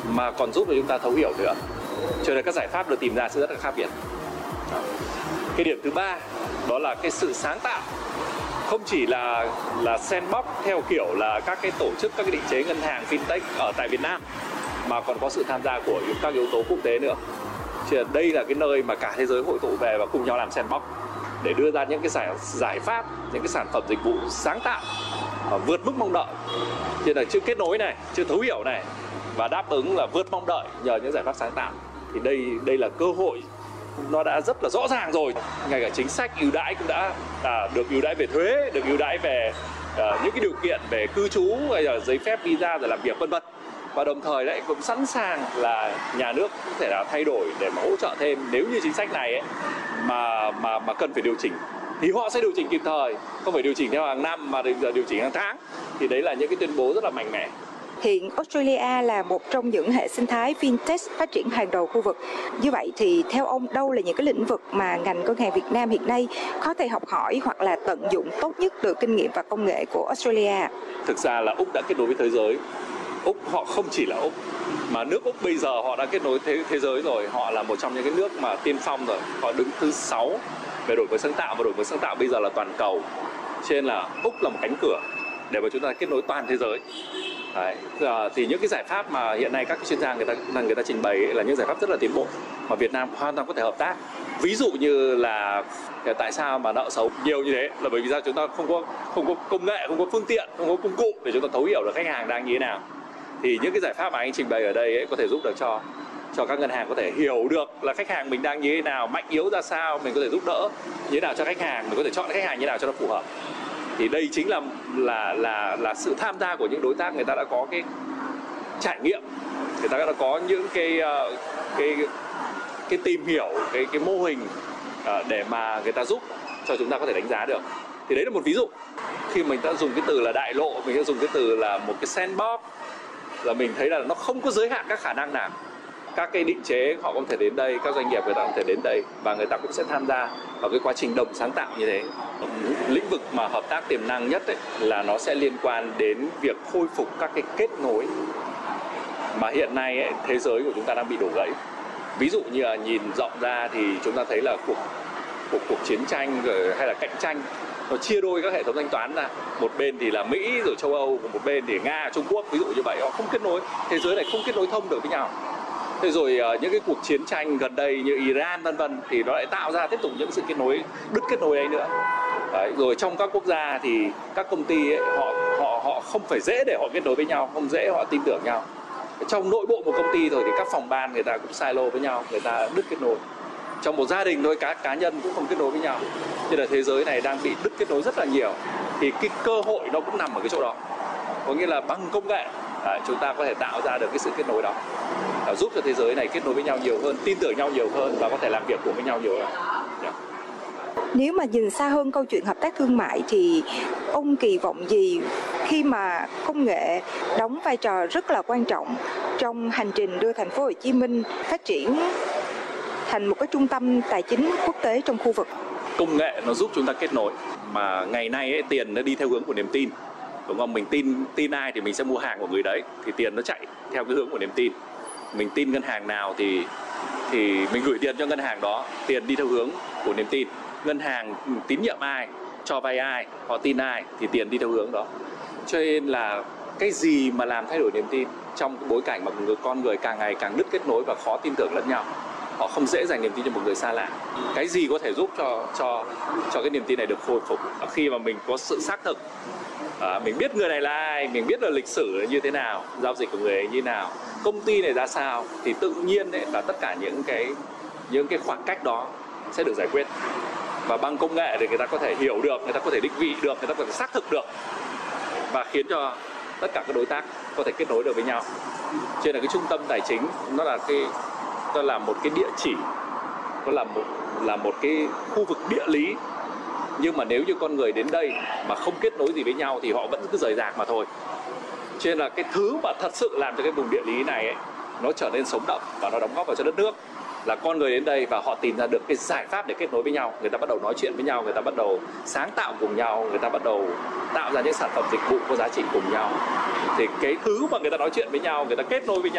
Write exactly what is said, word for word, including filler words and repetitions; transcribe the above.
mà còn giúp cho chúng ta thấu hiểu nữa. Cho nên các giải pháp được tìm ra sẽ rất là khác biệt. Cái điểm thứ ba đó là cái sự sáng tạo. Không chỉ là là sandbox theo kiểu là các cái tổ chức, các cái định chế ngân hàng fintech ở tại Việt Nam, mà còn có sự tham gia của các yếu tố quốc tế nữa. Chứ đây là cái nơi mà cả thế giới hội tụ về và cùng nhau làm sandbox để đưa ra những cái giải, giải pháp, những cái sản phẩm dịch vụ sáng tạo vượt mức mong đợi. Chứ là chưa kết nối này, chưa thấu hiểu này, và đáp ứng là vượt mong đợi nhờ những giải pháp sáng tạo. Thì đây đây là cơ hội nó đã rất là rõ ràng rồi. Ngay cả chính sách ưu đãi cũng đã à, được ưu đãi về thuế, được ưu đãi về à, những cái điều kiện về cư trú hay là giấy phép visa để làm việc vân vân. Và đồng thời đấy cũng sẵn sàng là nhà nước có thể là thay đổi để mà hỗ trợ thêm nếu như chính sách này ấy, mà mà mà cần phải điều chỉnh thì họ sẽ điều chỉnh kịp thời, không phải điều chỉnh theo hàng năm mà điều chỉnh hàng tháng. Thì đấy là những cái tuyên bố rất là mạnh mẽ. Hiện Australia là một trong những hệ sinh thái fintech phát triển hàng đầu khu vực. Như vậy thì theo ông, đâu là những cái lĩnh vực mà ngành ngân hàng Việt Nam hiện nay có thể học hỏi hoặc là tận dụng tốt nhất từ kinh nghiệm và công nghệ của Australia? Thực ra là Úc đã kết nối với thế giới. Úc họ không chỉ là Úc, mà nước Úc bây giờ họ đã kết nối thế, thế giới rồi. Họ là một trong những cái nước mà tiên phong rồi. Họ đứng thứ sáu về đổi mới sáng tạo, và đổi mới sáng tạo bây giờ là toàn cầu. Cho nên là Úc là một cánh cửa để mà chúng ta kết nối toàn thế giới. Đấy. Thì những cái giải pháp mà hiện nay các chuyên gia người ta người ta trình bày ấy là những giải pháp rất là tiến bộ mà Việt Nam hoàn toàn có thể hợp tác. Ví dụ như là tại sao mà nợ xấu nhiều như thế là bởi vì sao chúng ta không có không có công nghệ, không có phương tiện, không có công cụ để chúng ta thấu hiểu được khách hàng đang như thế nào. Thì những cái giải pháp mà anh trình bày ở đây ấy có thể giúp được cho cho các ngân hàng có thể hiểu được là khách hàng mình đang như thế nào, mạnh yếu ra sao, mình có thể giúp đỡ như thế nào cho khách hàng, mình có thể chọn khách hàng như thế nào cho nó phù hợp. Thì đây chính là là là là sự tham gia của những đối tác người ta đã có cái trải nghiệm, người ta đã có những cái cái cái tìm hiểu cái cái mô hình để mà người ta giúp cho chúng ta có thể đánh giá được. Thì đấy là một ví dụ. Khi mình đã dùng cái từ là đại lộ, mình đã dùng cái từ là một cái sandbox, là mình thấy là nó không có giới hạn các khả năng nào. Các cái định chế họ có thể đến đây, các doanh nghiệp người ta có thể đến đây và người ta cũng sẽ tham gia vào cái quá trình đồng sáng tạo như thế. Lĩnh vực mà hợp tác tiềm năng nhất ấy, là nó sẽ liên quan đến việc khôi phục các cái kết nối mà hiện nay ấy, thế giới của chúng ta đang bị đổ gãy. Ví dụ như là nhìn rộng ra thì chúng ta thấy là cuộc cuộc cuộc chiến tranh rồi hay là cạnh tranh nó chia đôi các hệ thống thanh toán ra. Một bên thì là Mỹ rồi châu Âu, một bên thì Nga, Trung Quốc, ví dụ như vậy, họ không kết nối, thế giới này không kết nối thông được với nhau. Thế rồi uh, những cái cuộc chiến tranh gần đây như Iran vân vân thì nó lại tạo ra tiếp tục những sự kết nối đứt kết nối ấy nữa. Đấy, rồi trong các quốc gia thì các công ty ấy, họ họ họ không phải dễ để họ kết nối với nhau, không dễ họ tin tưởng nhau. Trong nội bộ một công ty thôi thì các phòng ban người ta cũng silo với nhau, người ta đứt kết nối. Trong một gia đình thôi, các cá nhân cũng không kết nối với nhau. Nên là thế giới này đang bị đứt kết nối rất là nhiều. Thì cái cơ hội nó cũng nằm ở cái chỗ đó. Có nghĩa là bằng công nghệ đấy, chúng ta có thể tạo ra được cái sự kết nối đó, đó giúp cho thế giới này kết nối với nhau nhiều hơn, tin tưởng nhau nhiều hơn và có thể làm việc cùng với nhau nhiều hơn. Yeah. Nếu mà nhìn xa hơn câu chuyện hợp tác thương mại thì ông kỳ vọng gì khi mà công nghệ đóng vai trò rất là quan trọng trong hành trình đưa thành phố Hồ Chí Minh phát triển thành một cái trung tâm tài chính quốc tế trong khu vực? Công nghệ nó giúp chúng ta kết nối, mà ngày nay ấy, tiền nó đi theo hướng của niềm tin. Đúng không? Mình tin tin ai thì mình sẽ mua hàng của người đấy, thì tiền nó chạy theo cái hướng của niềm tin. Mình tin ngân hàng nào thì thì mình gửi tiền cho ngân hàng đó, tiền đi theo hướng của niềm tin. Ngân hàng tín nhiệm ai, cho vay ai, họ tin ai thì tiền đi theo hướng đó. Cho nên là cái gì mà làm thay đổi niềm tin trong cái bối cảnh mà người con người càng ngày càng đứt kết nối và khó tin tưởng lẫn nhau, họ không dễ dành niềm tin cho một người xa lạ. Cái gì có thể giúp cho cho cho cái niềm tin này được khôi phục khi mà mình có sự xác thực. À, mình biết người này là ai, mình biết là lịch sử như thế nào, giao dịch của người ấy như thế nào, công ty này ra sao, thì tự nhiên ấy, là tất cả những cái những cái khoảng cách đó sẽ được giải quyết. Và bằng công nghệ thì người ta có thể hiểu được, người ta có thể định vị được, người ta có thể xác thực được và khiến cho tất cả các đối tác có thể kết nối được với nhau. Cho nên là cái trung tâm tài chính nó là cái nó là một cái địa chỉ, nó là một là một cái khu vực địa lý. Nhưng mà nếu như con người đến đây mà không kết nối gì với nhau thì họ vẫn cứ rời rạc mà thôi. Cho nên là cái thứ mà thật sự làm cho cái vùng địa lý này ấy, nó trở nên sống động và nó đóng góp vào cho đất nước là con người đến đây và họ tìm ra được cái giải pháp để kết nối với nhau. Người ta bắt đầu nói chuyện với nhau, người ta bắt đầu sáng tạo cùng nhau, người ta bắt đầu tạo ra những sản phẩm dịch vụ có giá trị cùng nhau. Thì cái thứ mà người ta nói chuyện với nhau, người ta kết nối với nhau